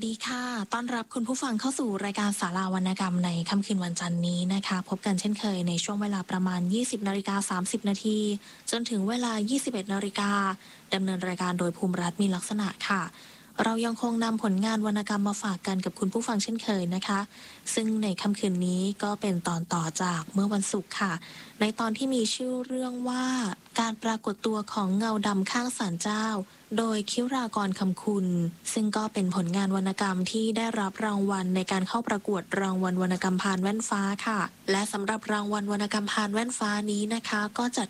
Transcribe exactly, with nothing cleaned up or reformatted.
ดีค่ะ ต้อนรับคุณผู้ฟังเข้าสู่รายการศาลาวรรณกรรมในค่ำคืนวันจันทร์นี้นะคะ พบกันเช่นเคยในช่วงเวลาประมาณ ยี่สิบนาฬิกาสามสิบนาที จนถึงเวลา ยี่สิบเอ็ดนาฬิกา ดำเนินรายการโดยภูมิรัตน์มีลักษณะค่ะ เรายังคงนำผลงานวรรณกรรมมาฝากกันกับคุณผู้ฟังเช่นเคยนะคะ ซึ่งในค่ำคืนนี้ก็เป็นตอนต่อจากเมื่อวันศุกร์ค่ะ ในตอนที่มีชื่อเรื่องว่าการปรากฏตัวของเงาดำข้างศาลเจ้า โดยคิรากรคำคุณ ซึ่งก็เป็นผลงานวรรณกรรมที่ได้รับรางวัลในการเข้าประกวดรางวัลวรรณกรรมพานแว่นฟ้าค่ะ และสำหรับรางวัลวรรณกรรมพานแว่นฟ้านี้นะคะ ก็จัด